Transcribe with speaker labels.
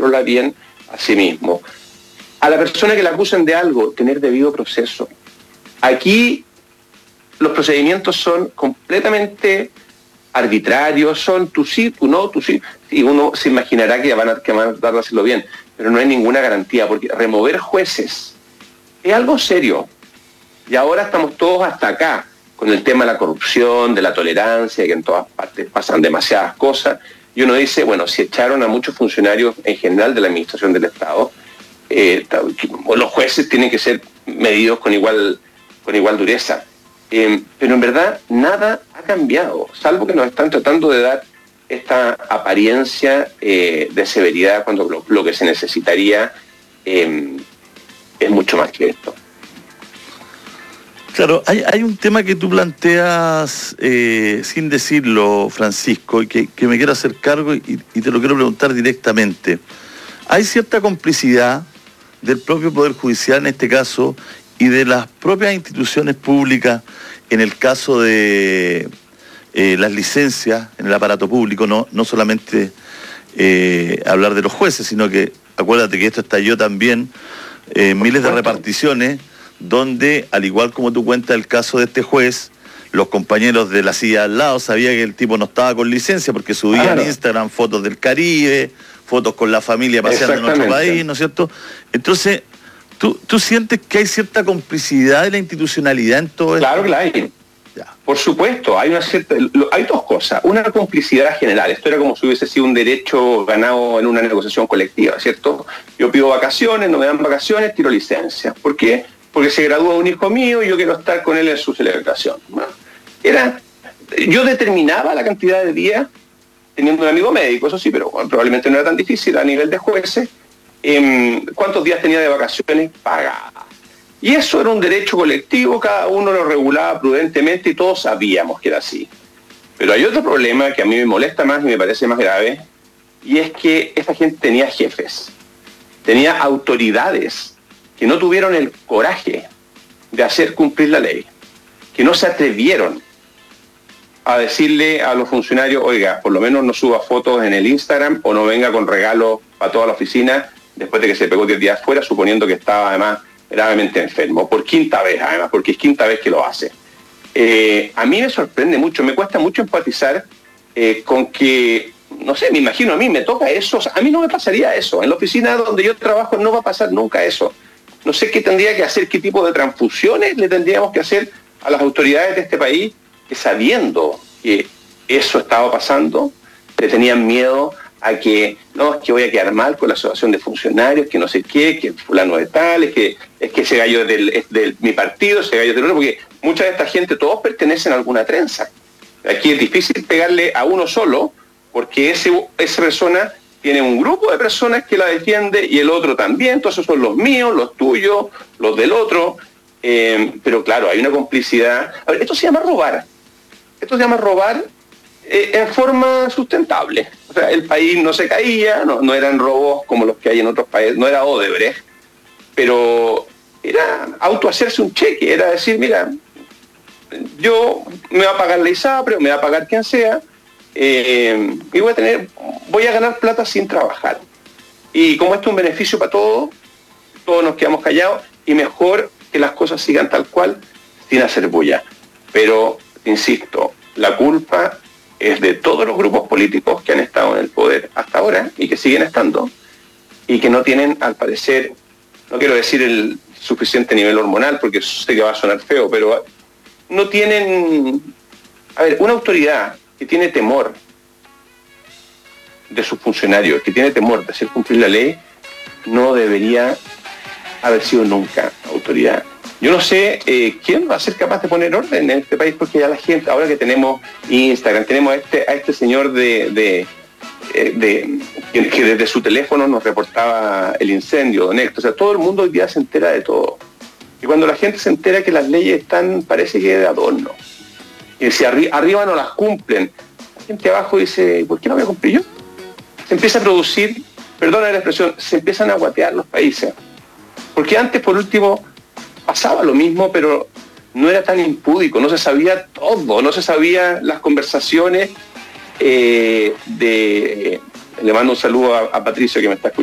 Speaker 1: controla bien a sí mismo. A la persona que la acusan de algo, tener debido proceso. Aquí los procedimientos son completamente arbitrarios, son tú sí, tú no, tú sí, y uno se imaginará que van a tratar de hacerlo bien, pero no hay ninguna garantía, porque remover jueces es algo serio. Y ahora estamos todos hasta acá, con el tema de la corrupción, de la tolerancia, que en todas partes pasan demasiadas cosas, y uno dice, bueno, si echaron a muchos funcionarios en general de la administración del Estado, los jueces tienen que ser medidos con igual dureza. Pero en verdad nada ha cambiado, salvo que nos están tratando de dar esta apariencia de severidad cuando lo que se necesitaría es mucho más que esto.
Speaker 2: Claro, hay un tema que tú planteas sin decirlo, Francisco, y que me quiero hacer cargo y te lo quiero preguntar directamente. Hay cierta complicidad del propio Poder Judicial en este caso y de las propias instituciones públicas en el caso de las licencias en el aparato público, no solamente hablar de los jueces, sino que acuérdate que esto estalló también miles de reparticiones donde, al igual como tú cuentas el caso de este juez, los compañeros de la silla al lado sabían que el tipo no estaba con licencia porque subía en Instagram fotos del Caribe, fotos con la familia paseando en otro país, ¿no es cierto? Entonces, ¿tú sientes que hay cierta complicidad de la institucionalidad en todo esto?
Speaker 1: Claro que la hay. Ya. Por supuesto, hay dos cosas. Una complicidad general. Esto era como si hubiese sido un derecho ganado en una negociación colectiva, ¿cierto? Yo pido vacaciones, no me dan vacaciones, tiro licencia. ¿Por qué? Porque se gradúa un hijo mío y yo quiero estar con él en su celebración. Yo determinaba la cantidad de días, teniendo un amigo médico, eso sí, pero probablemente no era tan difícil a nivel de jueces, cuántos días tenía de vacaciones pagadas. Y eso era un derecho colectivo, cada uno lo regulaba prudentemente y todos sabíamos que era así. Pero hay otro problema que a mí me molesta más y me parece más grave, y es que esta gente tenía jefes, tenía autoridades que no tuvieron el coraje de hacer cumplir la ley, que no se atrevieron a decirle a los funcionarios, oiga, por lo menos no suba fotos en el Instagram o no venga con regalos para toda la oficina después de que se pegó 10 días fuera, suponiendo que estaba además gravemente enfermo, por quinta vez además, porque es quinta vez que lo hace. A mí me sorprende mucho, me cuesta mucho empatizar con que, no sé, me imagino, a mí me toca eso, o sea, a mí no me pasaría eso, en la oficina donde yo trabajo no va a pasar nunca eso. No sé qué tendría que hacer, qué tipo de transfusiones le tendríamos que hacer a las autoridades de este país, que sabiendo que eso estaba pasando, le tenían miedo a que, no, es que voy a quedar mal con la asociación de funcionarios, que no sé qué, que fulano de tal, es que ese gallo es de mi partido, ese gallo es del otro, porque mucha de esta gente, todos pertenecen a alguna trenza. Aquí es difícil pegarle a uno solo, porque esa persona tiene un grupo de personas que la defiende y el otro también, entonces son los míos, los tuyos, los del otro, pero claro, hay una complicidad. A ver, esto se llama robar. Esto se llama robar en forma sustentable. O sea, el país no se caía, no eran robos como los que hay en otros países, no era Odebrecht, pero era autohacerse un cheque, era decir, mira, yo me va a pagar la ISAPRE, o me va a pagar quien sea, y voy a ganar plata sin trabajar. Y como esto es un beneficio para todos nos quedamos callados y mejor que las cosas sigan tal cual, sin hacer bulla. Pero, insisto, la culpa es de todos los grupos políticos que han estado en el poder hasta ahora y que siguen estando y que no tienen, al parecer, no quiero decir el suficiente nivel hormonal porque sé que va a sonar feo, pero no tienen, una autoridad que tiene temor de sus funcionarios, que tiene temor de hacer cumplir la ley, no debería haber sido nunca autoridad. Yo no sé quién va a ser capaz de poner orden en este país, porque ya la gente, ahora que tenemos Instagram, tenemos a este señor que desde su teléfono nos reportaba el incendio, don Héctor. O sea, todo el mundo hoy día se entera de todo. Y cuando la gente se entera que las leyes están, parece que de adorno. Y si arriba no las cumplen, la gente abajo dice, ¿por qué no voy a cumplir yo? Se empieza a producir, perdona la expresión, se empiezan a guatear los países. Porque antes, por último, pasaba lo mismo, pero no era tan impúdico, no se sabía todo, no se sabían las conversaciones le mando un saludo a Patricio que me está escuchando.